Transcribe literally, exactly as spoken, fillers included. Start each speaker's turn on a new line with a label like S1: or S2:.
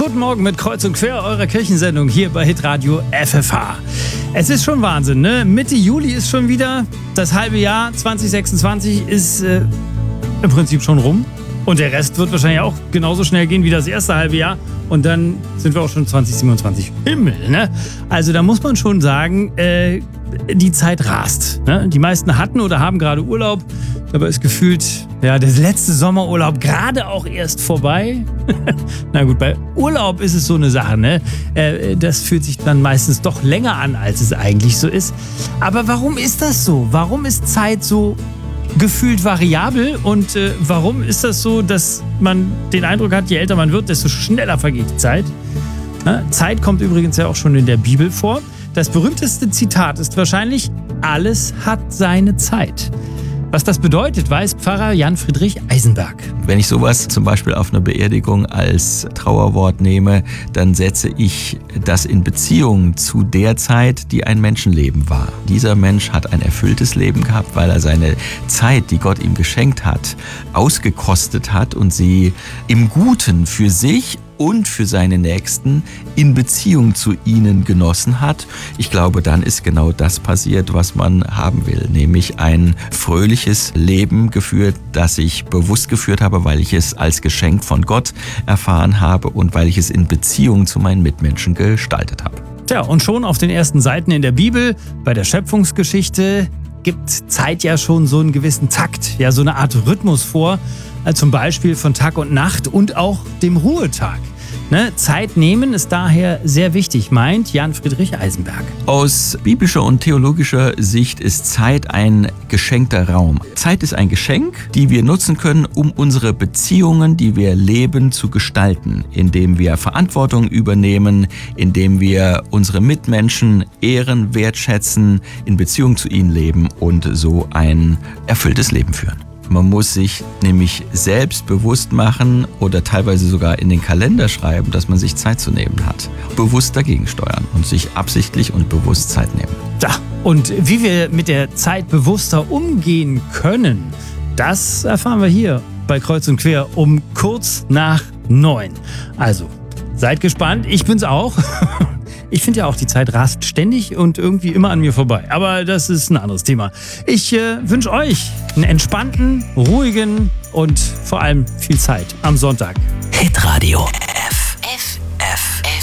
S1: Guten Morgen mit Kreuz und Quer, eurer Kirchensendung hier bei Hitradio F F H. Es ist schon Wahnsinn, ne? Mitte Juli ist schon wieder, das halbe Jahr zwanzig sechsundzwanzig ist äh, im Prinzip schon rum. Und der Rest wird wahrscheinlich auch genauso schnell gehen wie das erste halbe Jahr. Und dann sind wir auch schon zwanzig siebenundzwanzig. Himmel, ne? Also da muss man schon sagen, äh, die Zeit rast. Ne? Die meisten hatten oder haben gerade Urlaub. Dabei ist gefühlt, ja, der letzte Sommerurlaub gerade auch erst vorbei. Na gut, bei Urlaub ist es so eine Sache, ne? Äh, das fühlt sich dann meistens doch länger an, als es eigentlich so ist. Aber warum ist das so? Warum ist Zeit so gefühlt variabel und äh, warum ist das so, dass man den Eindruck hat, je älter man wird, desto schneller vergeht die Zeit? Ja, Zeit kommt übrigens ja auch schon in der Bibel vor. Das berühmteste Zitat ist wahrscheinlich: Alles hat seine Zeit. Was das bedeutet, weiß Pfarrer Jan Friedrich Eisenberg.
S2: Wenn ich sowas zum Beispiel auf einer Beerdigung als Trauerwort nehme, dann setze ich das in Beziehung zu der Zeit, die ein Menschenleben war. Dieser Mensch hat ein erfülltes Leben gehabt, weil er seine Zeit, die Gott ihm geschenkt hat, ausgekostet hat und sie im Guten für sich und für seine Nächsten in Beziehung zu ihnen genossen hat. Ich glaube, dann ist genau das passiert, was man haben will, nämlich ein fröhliches Leben geführt, das ich bewusst geführt habe, weil ich es als Geschenk von Gott erfahren habe und weil ich es in Beziehung zu meinen Mitmenschen gestaltet habe.
S1: Tja, und schon auf den ersten Seiten in der Bibel, bei der Schöpfungsgeschichte, gibt Zeit ja schon so einen gewissen Takt, ja so eine Art Rhythmus vor, zum Beispiel von Tag und Nacht und auch dem Ruhetag. Ne? Zeit nehmen ist daher sehr wichtig, meint Jan Friedrich Eisenberg.
S2: Aus biblischer und theologischer Sicht ist Zeit ein geschenkter Raum. Zeit ist ein Geschenk, die wir nutzen können, um unsere Beziehungen, die wir leben, zu gestalten, indem wir Verantwortung übernehmen, indem wir unsere Mitmenschen ehren, wertschätzen, in Beziehung zu ihnen leben und so ein erfülltes Leben führen. Man muss sich nämlich selbst bewusst machen oder teilweise sogar in den Kalender schreiben, dass man sich Zeit zu nehmen hat. Bewusst dagegen steuern und sich absichtlich und bewusst Zeit nehmen.
S1: Ja, und wie wir mit der Zeit bewusster umgehen können, das erfahren wir hier bei Kreuz und Quer um kurz nach neun. Also, seid gespannt, ich bin's auch. Ich finde ja auch, die Zeit rast ständig und irgendwie immer an mir vorbei. Aber das ist ein anderes Thema. Ich äh, wünsche euch einen entspannten, ruhigen und vor allem viel Zeit am Sonntag.
S3: Hitradio